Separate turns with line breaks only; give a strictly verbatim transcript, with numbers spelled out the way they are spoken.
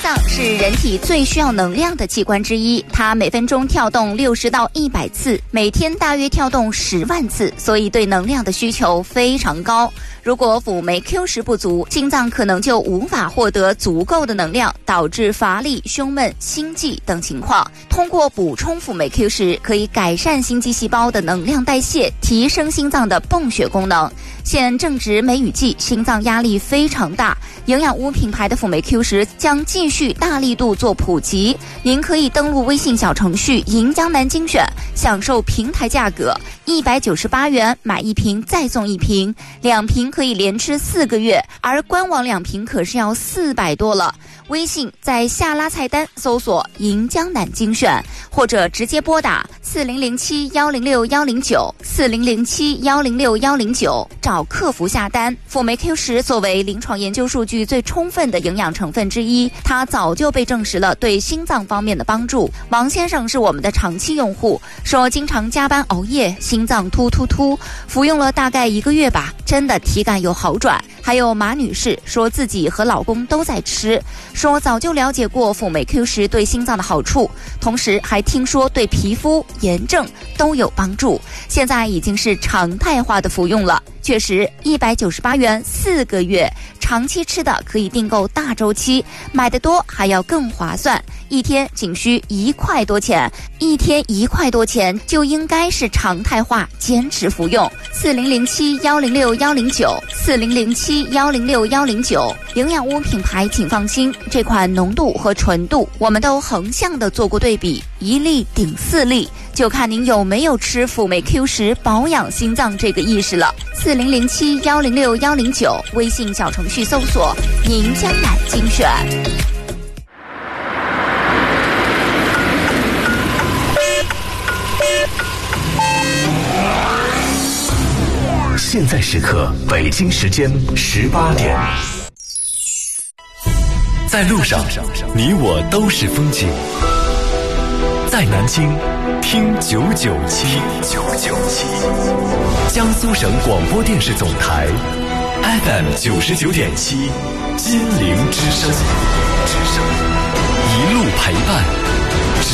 脏是人体最需要能量的器官之一，它每分钟跳动六十到一百次，每天大约跳动十万次，所以对能量的需求非常高。如果辅酶 Q 十不足，心脏可能就无法获得足够的能量，导致乏力、胸闷、心悸等情况。通过补充辅酶 Q 十，可以改善心肌细胞的能量代谢，提升心脏的泵血功能。现正值梅雨季，心脏压力非常大，营养屋品牌的辅酶 Q 十将继续大力度做普及。您可以登录微信小程序银江南精选，享受平台价格一百九十八元买一瓶再送一瓶，两瓶可以连吃四个月，而官网两瓶可是要四百多了。微信在下拉菜单搜索银江南精选，或者直接拨打四零零七幺零六幺零九四零零七幺零六幺零九找客服下单。辅酶 Q 十作为临床研究数据最充分的营养成分之一，它早就被证实了对心脏方面的帮助。王先生是我们的长期用户，说经常加班熬夜，心脏突突突，服用了大概一个月吧，真的体感有好转。还有马女士说自己和老公都在吃，说早就了解过辅酶 Q 十对心脏的好处，同时还听说对皮肤、炎症都有帮助，现在已经是常态化的服用了。确实一百九十八元四个月，长期吃的可以订购大周期，买的多还要更划算，一天仅需一块多钱，一天一块多钱就应该是常态化坚持服用。四零零七幺零六幺零九四零零七幺零六幺零九，营养屋品牌请放心，这款浓度和纯度我们都横向的做过对比，一粒顶四粒，就看您有没有吃辅酶 Q 十保养心脏这个意识了。四零零七幺零六幺零九，微信小程序搜索银江南精选。
现在时刻，北京时间十八点。在路上，你我都是风景。在南京，听九九七九九七，江苏省广播电视总台 F M 九十九点七，金陵之声，之声一路陪伴，